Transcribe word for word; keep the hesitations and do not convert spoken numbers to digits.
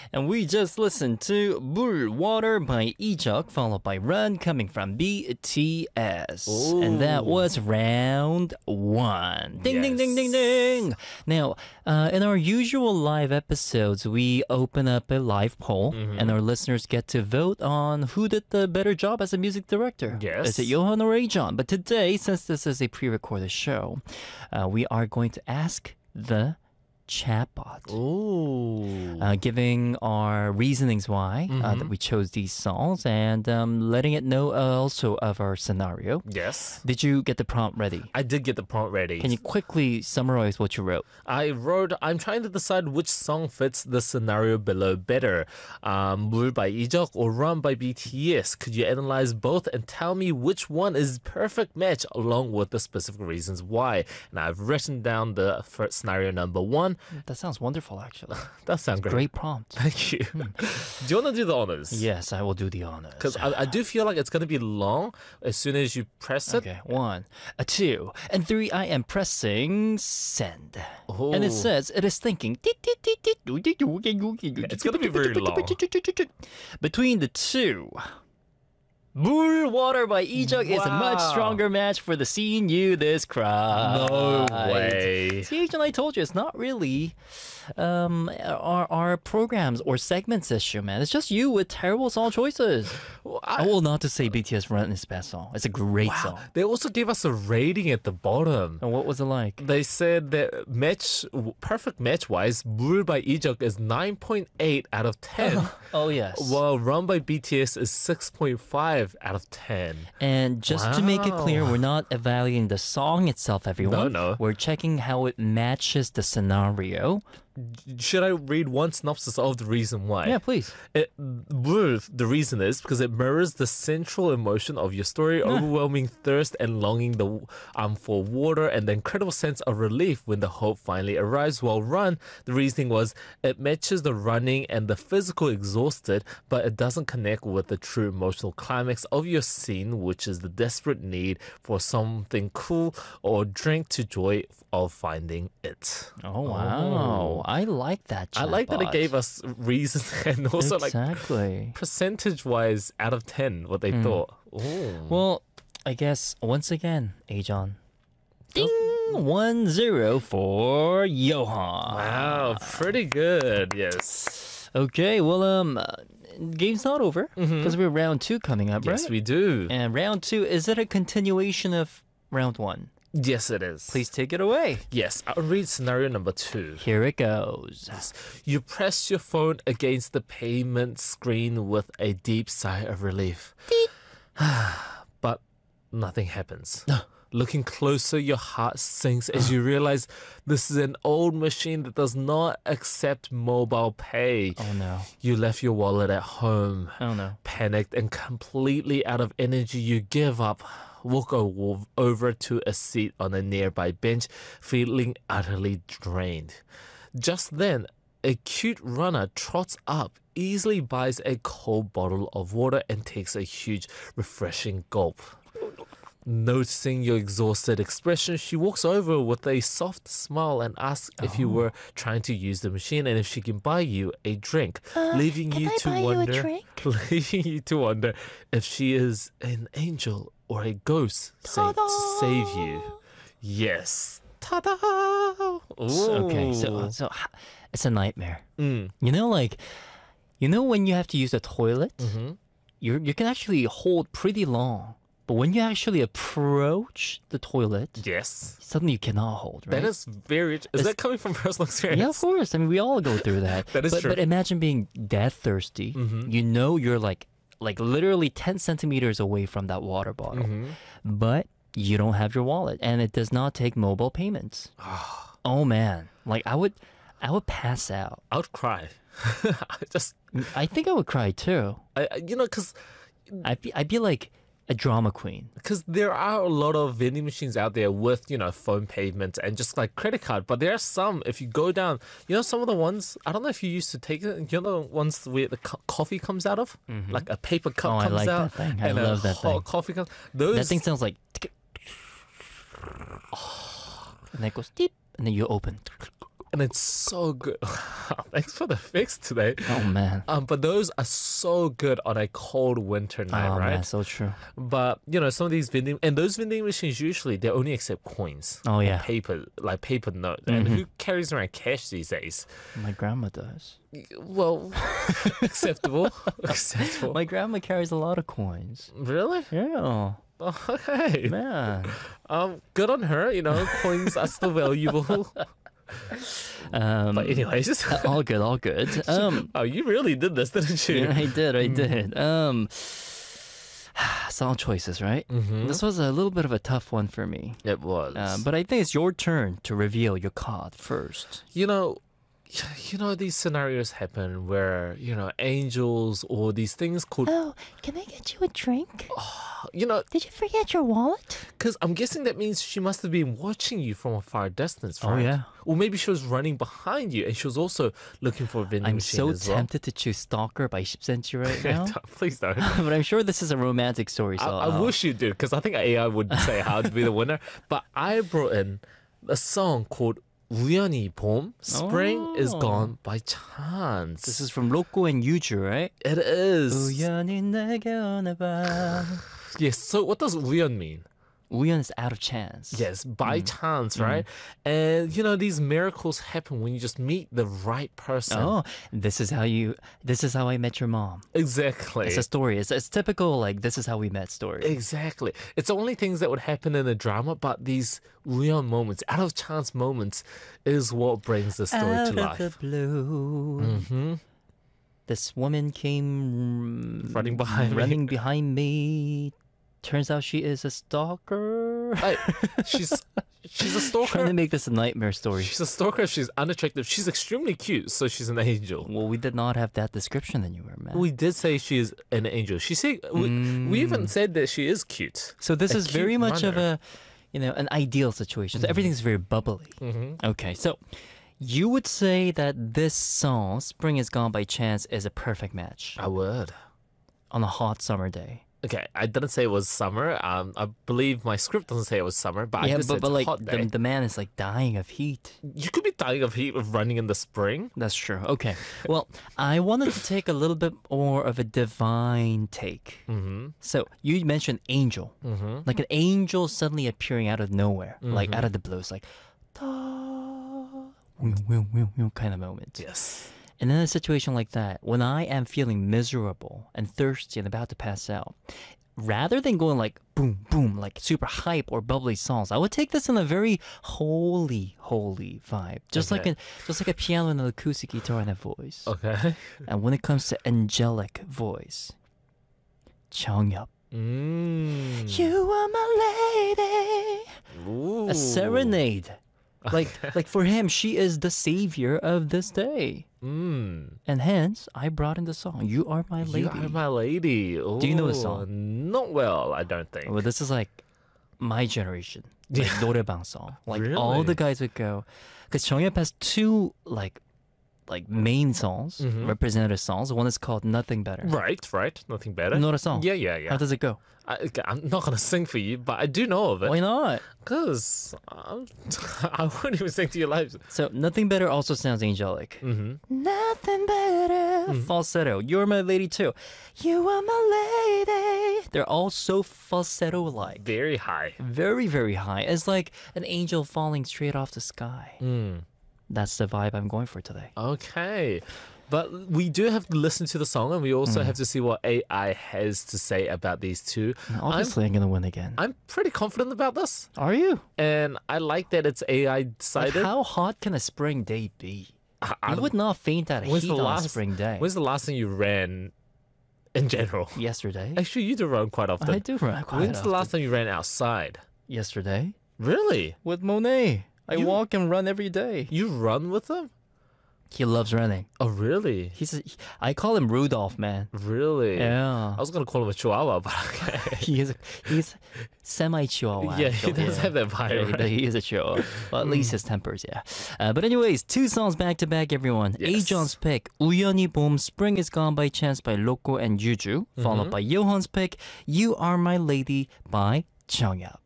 And we just listened to 물, Water by Ijeok, followed by Run coming from B T S. Ooh. And that was round one. Ding, ding, ding, ding, Yes. ding. Now, uh, in our usual live episodes, we open up a live poll, Mm-hmm. and our listeners get to vote on who did the better job as a music director. Yes. Is it Johan or Ajon? But today, since this is a pre-recorded show, uh, we are going to ask the chatbot. Ooh. Uh, giving our reasonings why uh, that we chose these songs and um, letting it know uh, also of our scenario. Yes. Did you get the prompt ready? I did get the prompt ready. Can you quickly summarize what you wrote? I wrote, I'm trying to decide which song fits the scenario below better. Um, 물 by Ijeok or Run by B T S. Could you analyze both and tell me which one is perfect match along with the specific reasons why? And I've written down the first scenario number one. That sounds wonderful, actually. That sounds great. Great prompt. Thank you. Do you want to do the honors? Yes, I will do the honors. Because I, I do feel like it's going to be long as soon as you press it. Okay, one, a two, and three. I am pressing send, and it Ooh. says it is thinking. It's gonna be very long. Between the two, 물, Water by Ijeok is a much Wow. stronger match for the Seeing You This Cry. No way. See, Ajon, I told you it's not really um our our programs or segments issue, man. It's just you with terrible song choices. Well, I I, will not to say B T S Run is best song. It's a great wow. song. They also gave us a rating at the bottom. And what was it like? They said that match, perfect match wise, 물 by Ijeok is nine point eight out of ten, Oh yes. while Run by B T S is six point five out of ten. And just to make it clear, Wow. we're not evaluating the song itself, everyone. No, no. We're checking how it matches the scenario. Should I read one synopsis of the reason why? Yeah, please. It, 물, the reason is because it mirrors the central emotion of your story, overwhelming thirst and longing the um for water, and the incredible sense of relief when the hope finally arrives. While Run, the reasoning was it matches the running and the physical exhausted, but it doesn't connect with the true emotional climax of your scene, which is the desperate need for something cool or drink to joy of finding it. Oh, wow. I like that. I like that it chatbot. gave us reasons and also like Exactly. percentage wise out of ten what they thought. Ooh. Well, I guess once again, Ajon. Ding! One zero for Johan. Wow, pretty good. Yes. Okay, well, um, uh, game's not over because we're round two coming up, Yes, right? we do. And round two, is it a continuation of round one? Yes, it is. Please take it away. Yes, I'll read scenario number two. Here it goes. You press your phone against the payment screen with a deep sigh of relief. But nothing happens. Looking closer, your heart sinks as you realize this is an old machine that does not accept mobile pay. Oh no. You left your wallet at home. Oh no. Panicked and completely out of energy, you give up. Walk o- over to a seat on a nearby bench, feeling utterly drained. Just then, a cute runner trots up, easily buys a cold bottle of water, and takes a huge, refreshing gulp. Noticing your exhausted expression, she walks over with a soft smile and asks if you were trying to use the machine and if she can buy you a drink, leaving can you I to buy you a wonder, drink? leaving you to wonder if she is an angel or a ghost sent to save you. Yes. Ta-da! Okay, so Ooh. so h- it's a nightmare. Mm. You know, like, you know when you have to use the toilet, Mm-hmm. you you can actually hold pretty long, but when you actually approach the toilet, Yes. suddenly you cannot hold. Right? That is very. Is It's- that coming from personal experience? Yeah, of course. I mean, we all go through that. That is but, true. But imagine being that thirsty. Mhm. You know you're like like literally ten centimeters away from that water bottle, Mhm. but you don't have your wallet, and it does not take mobile payments. Oh man, like I would, I would pass out. I would cry. I just, I think I would cry too. I, I- you know, because I'd be, I'd be like a drama queen. because there are a lot of vending machines out there with, you know, phone payment and just like credit card. But there are some, if you go down, you know, some of the ones, I don't know if you used to take it, you know, the ones where the co- coffee comes out of, like a paper cup Oh, I comes like that out. thing. I and a love that hot thing. coffee comes. Those, That thing sounds like. And then it goes deep, and then you open. and it's so good. Thanks for the fix today. Oh man. Um, but those are so good on a cold winter night, Oh right? man, so true. But you know, some of these vending and those vending machines usually they only accept coins. Oh, or yeah. paper like paper notes. And who carries around cash these days? My grandma does. Well, acceptable, acceptable. My grandma carries a lot of coins. Really? Yeah. Okay. Man. Um, good on her. You know, coins are still valuable. Um, But anyways, all good, all good. Um, oh, you really did this, didn't you? yeah, I did, I did. Um, song choices, right? Mhm. This was a little bit of a tough one for me. It was. Uh, but I think it's your turn to reveal your card first. you know, you know, these scenarios happen where you know angels or these things could, Oh, can I get you a drink? you know, Did you forget your wallet? because I'm guessing that means she must have been watching you from a far distance, Oh, right? yeah. Or maybe she was running behind you and she was also looking for a vending I'm machine so as well. tempted to choose Stalker by ten centi right now. Please don't. But I'm sure this is a romantic story. So I, I I'll- wish you did, because I think A I would say how to be the winner. But I brought in a song called 우연히 봄. Spring is Oh. gone by chance. This is from Loco and Yuju, right? It is. 우연히 내게 오나 봐. Yes. So what does 우연 mean? 우연 is out of chance. Yes, by chance, right? And you know these miracles happen when you just meet the right person. Oh, this is how you. This is how I met your mom. Exactly. It's a story. It's, it's typical like this is how we met story. Exactly. It's only things that would happen in a drama, but these real moments, out of chance moments, is what brings the story out to of life. the blue. Mm-hmm. This woman came Running behind me. running behind me. Turns out she is a stalker. Hey, she's she's a Trying to stalker. make this a nightmare story. She's a stalker. She's unattractive. She's extremely cute, so she's an angel. Well, we did not have that description anywhere, man. We did say she is an angel. She said we, we even said that she is cute. So this A is very cute much of runner. a, you know, an ideal situation. So everything's very bubbly. Mm-hmm. Okay, so you would say that this song, "Spring Is Gone by Chance," is a perfect match I would. on a hot summer day. Okay, I didn't say it was summer. Um, I believe my script doesn't say it was summer, but I yeah, just but, said but it's like hot the, day. the man is like dying of heat. You could be dying of heat of running in the spring. That's true. Okay. Well, I wanted to take a little bit more of a divine take. Mm-hmm. So you mentioned angel, Mm-hmm. like an angel suddenly appearing out of nowhere, like Mhm. out of the blue. It's like, "Da," kind of moment. Yes. And in a situation like that, when I am feeling miserable and thirsty and about to pass out, rather than going like boom, boom, like super hype or bubbly songs, I would take this in a very holy, holy vibe. Just like Okay. a just like a piano and an acoustic guitar and a voice. Okay. And when it comes to angelic voice, Cheongyup. Mm. You are my lady. Ooh. A serenade. Like like for him, she is the savior of this day. Mm. And hence, I brought in the song, You Are My Lady. You are my lady. Do you know the Ooh, song? Not well, I don't think. Well, this is like my generation, like Yeah. 노래방 song. Like all Really? the guys would go, because Cheongyup has two like like main songs, Mhm. representative songs. One is called Nothing Better. Right, right. Nothing better. Not a song. Yeah, yeah, yeah. How does it go? I, okay, I'm not gonna sing for you, but I do know of it. Why not? Cause I'm, I wouldn't even sing to your lives. So Nothing Better also sounds angelic. Mm-hmm. Nothing better. Falsetto. You're my lady too. You are my lady. They're all so falsetto-like. Very high. Very, very high. It's like an angel falling straight off the sky. Mm. That's the vibe I'm going for today. Okay. But we do have to listen to the song, and we also have to see what A I has to say about these two. And obviously, I'm, gonna win again. I'm pretty confident about this, Are you? and I like that it's A I Like, decided. how hot can a spring day be? I- I You don't- would not faint at When's heat the on a last- spring day. When's the last time you ran in general? Yesterday. Actually, you do run quite often. I do run quite When's the often. last time you ran outside? Yesterday. Really? With Monet. I You- walk and run every day. You run with them? He loves running. Oh, really? He's a, I call him Rudolph, man. Really? Yeah. I was gonna call him a chihuahua, but okay. He is a, he's semi chihuahua. Yeah, he does have that vibe, Yeah, he- right? he is a chihuahua. Well, at least his tempers, yeah. Uh, but anyways, two songs back to back, everyone. Yes. Ajon's pick, 우연히 봄, Spring Is Gone by Chance by Loco and Juju, followed by Johan's pick, You Are My Lady by Cheongyup.